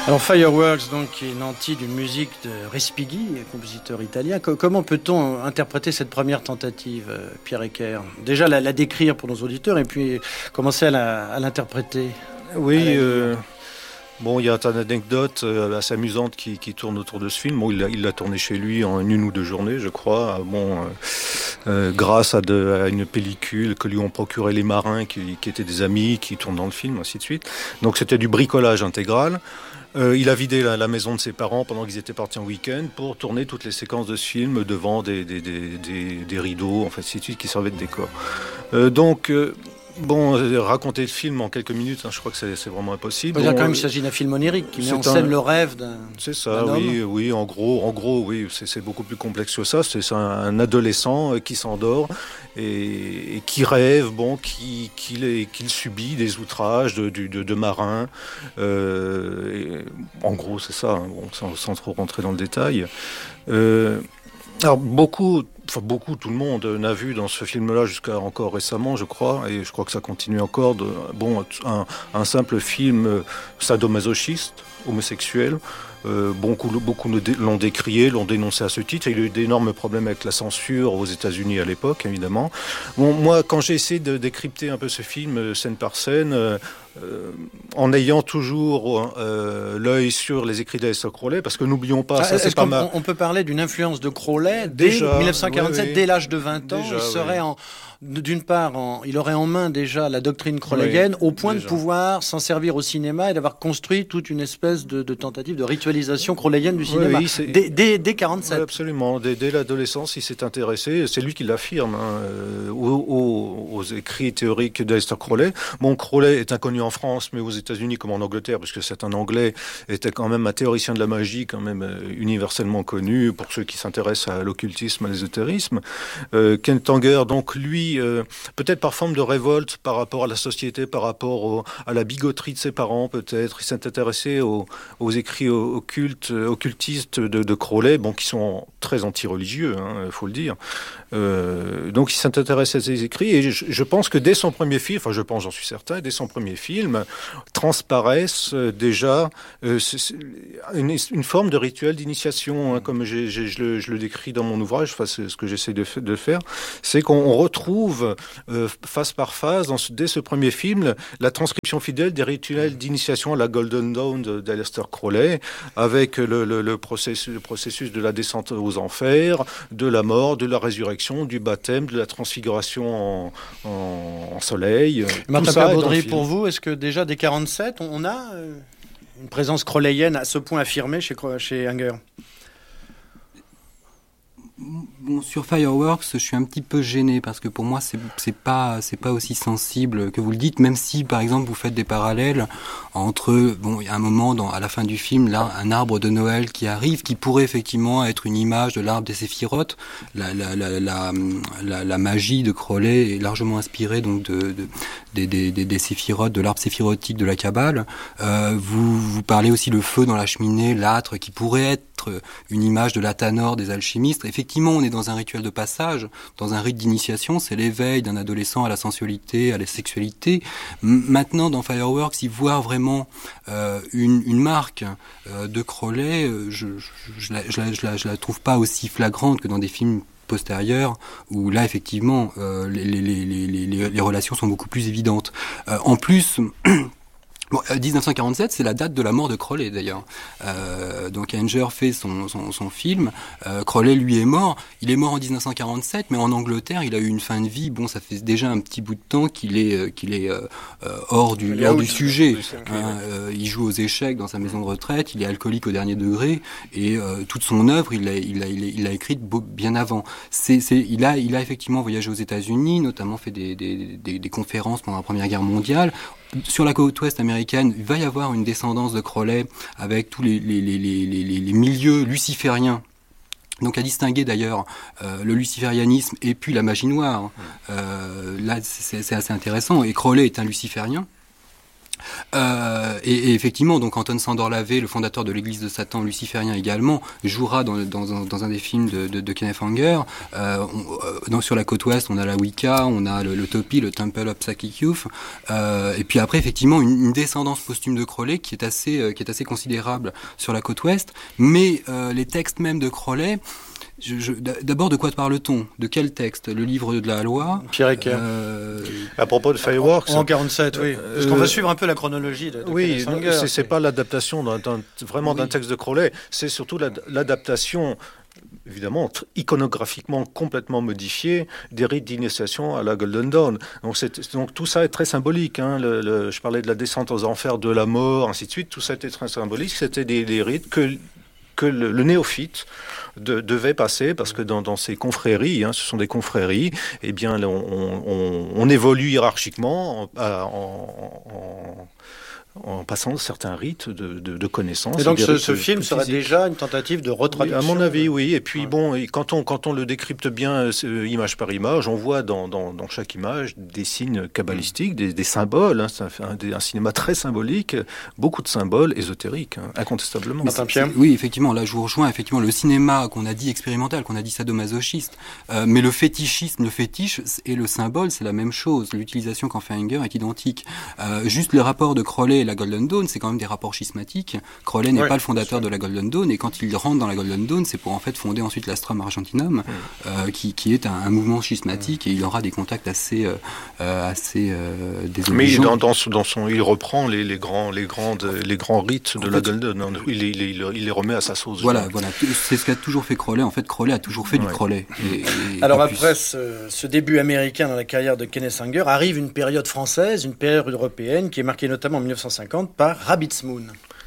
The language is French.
Alors Fireworks, donc, qui est nanti d'une musique de Respighi, compositeur italien. Comment peut-on interpréter cette première tentative, Pierre Eckert ? Déjà la décrire pour nos auditeurs et puis commencer à l'interpréter. Oui, bon, il y a une anecdote assez amusante qui tourne autour de ce film. Bon, il l'a tourné chez lui en 1 ou 2 journées, je crois. Bon, grâce à une pellicule que lui ont procuré les marins qui étaient des amis, qui tournent dans le film, ainsi de suite. Donc c'était du bricolage intégral. Il a vidé la maison de ses parents pendant qu'ils étaient partis en week-end pour tourner toutes les séquences de ce film devant des rideaux, en fait, ainsi de suite, qui servaient de décor. Bon, raconter le film en quelques minutes, je crois que c'est vraiment impossible. On peut dire quand même qu'il s'agit d'un film onirique qui met en scène le rêve d'un homme. C'est ça, oui, en gros, oui, c'est beaucoup plus complexe que ça. C'est un adolescent qui s'endort et qui rêve, bon, qu'il subit des outrages de marins. En gros, c'est ça, bon, sans trop rentrer dans le détail. Alors beaucoup, tout le monde n'a vu dans ce film-là jusqu'à encore récemment, je crois, et je crois que ça continue encore, un simple film sadomasochiste, homosexuel. Beaucoup l'ont décrié, l'ont dénoncé à ce titre. Il y a eu d'énormes problèmes avec la censure aux États-Unis à l'époque, évidemment. Bon, moi, quand j'ai essayé de décrypter un peu ce film, scène par scène, en ayant toujours l'œil sur les écrits d'Aleister Crowley, parce que n'oublions pas, on peut parler d'une influence de Crowley dès 1947, dès l'âge de 20 ans, il serait d'une part, il aurait en main déjà la doctrine crowleyenne, au point de pouvoir s'en servir au cinéma et d'avoir construit toute une espèce de tentative de ritualisation crowleyenne du cinéma. Dès 47. Oui, absolument. Dès l'adolescence, il s'est intéressé, c'est lui qui l'affirme, aux écrits théoriques d'Aleister Crowley. Bon, Crowley est inconnu en France, mais aux États-Unis comme en Angleterre, puisque c'est un Anglais, était quand même un théoricien de la magie, quand même universellement connu pour ceux qui s'intéressent à l'occultisme, à l'ésotérisme. Ken Tanger, donc lui, peut-être par forme de révolte par rapport à la société, par rapport à la bigoterie de ses parents, peut-être. Il s'est intéressé aux écrits occultistes de Crowley, bon, qui sont très anti-religieux, faut le dire. Donc il s'est intéressé à ces écrits, et je pense que dès son premier film, j'en suis certain, dès son premier film, transparaissent déjà une forme de rituel d'initiation, comme je le décris dans mon ouvrage, c'est ce que j'essaie de faire, c'est qu'on retrouve phase par phase, dès ce premier film, la transcription fidèle des rituels d'initiation à la Golden Dawn d'Aleister Crowley, avec le processus de la descente aux enfers, de la mort, de la résurrection, du baptême, de la transfiguration en soleil. Martin Baudry, pour vous, est-ce que déjà dès 47, on a une présence crowleyenne à ce point affirmée chez Anger ? Bon, sur Fireworks, je suis un petit peu gêné parce que pour moi, c'est pas aussi sensible que vous le dites, même si, par exemple, vous faites des parallèles entre, il y a un moment à la fin du film, là, un arbre de Noël qui arrive, qui pourrait effectivement être une image de l'arbre des Séphirotes. La magie de Crowley est largement inspirée donc des Séphirotes, de l'arbre séphirotique de la Kabbale. Vous parlez aussi le feu dans la cheminée, l'âtre qui pourrait être une image de l'Athanor des alchimistes. Effectivement, on est dans un rituel de passage, dans un rite d'initiation, c'est l'éveil d'un adolescent à la sensualité, à la sexualité. Maintenant, dans Fireworks, y voir vraiment une marque de Crowley, je la trouve pas aussi flagrante que dans des films postérieurs, où là, effectivement, les relations sont beaucoup plus évidentes. En plus... Bon, 1947, c'est la date de la mort de Crowley, d'ailleurs. Donc Anger fait son film. Crowley, lui, est mort. Il est mort en 1947, mais en Angleterre, il a eu une fin de vie. Bon, ça fait déjà un petit bout de temps qu'il est hors du sujet. Il joue aux échecs dans sa maison de retraite. Il est alcoolique au dernier degré, et toute son œuvre, il l'a écrite bien avant. Il a effectivement voyagé aux États-Unis, notamment fait des conférences pendant la Première Guerre mondiale. Sur la côte ouest américaine, il va y avoir une descendance de Crowley avec tous les milieux lucifériens. Donc à distinguer d'ailleurs le luciférianisme et puis la magie noire. Là, c'est assez intéressant. Et Crowley est un luciférien. Et effectivement, donc Anton Szandor-Lavey, le fondateur de l'Église de Satan luciférien également, jouera dans un des films de Kenneth Anger. Donc sur la côte ouest, on a la Wicca, on a le Topi, le Temple of Psychic Youth. Et puis après, effectivement, une descendance posthume de Crowley qui est assez considérable sur la côte ouest. Mais les textes même de Crowley, d'abord, de quoi parle-t-on? De quel texte? Le livre de la loi? Pierre Ecker. À propos de Fireworks. En 47, oui. Parce qu'on va suivre un peu la chronologie de oui, Sanger. C'est pas l'adaptation d'un texte de Crowley, c'est surtout l'adaptation, évidemment, iconographiquement complètement modifié des rites d'initiation à la Golden Dawn. Donc tout ça est très symbolique. Hein. Je parlais de la descente aux enfers, de la mort, ainsi de suite. Tout ça était très symbolique. C'était des rites que le néophyte devait passer, parce que dans ces confréries, ce sont des confréries, eh bien on évolue hiérarchiquement en passant certains rites de connaissances. Et donc ce film serait déjà une tentative de retraduction? Oui, à mon avis, oui. Et puis quand on le décrypte bien image par image, on voit dans chaque image des signes kabbalistiques, des symboles. C'est un cinéma très symbolique, beaucoup de symboles ésotériques, incontestablement. Oui, effectivement, là je vous rejoins. Effectivement, le cinéma qu'on a dit expérimental, qu'on a dit sadomasochiste, mais le fétiche et le symbole, c'est la même chose. L'utilisation qu'en fait Anger est identique. Juste le rapport de Crowley et la Golden Dawn, c'est quand même des rapports schismatiques. Crowley n'est pas le fondateur de la Golden Dawn, et quand il rentre dans la Golden Dawn, c'est pour en fait fonder ensuite l'Astrum Argentinum, qui est un mouvement schismatique, et il aura des contacts assez désobligeants. Mais il reprend les grands rites de la Golden Dawn. Il les remet à sa sauce. Voilà, c'est ce qu'a toujours fait Crowley. En fait, Crowley a toujours fait du Crowley. Alors après ce début américain dans la carrière de Kenneth Anger, arrive une période française, une période européenne qui est marquée notamment en 1950 par Rabbit's Moon.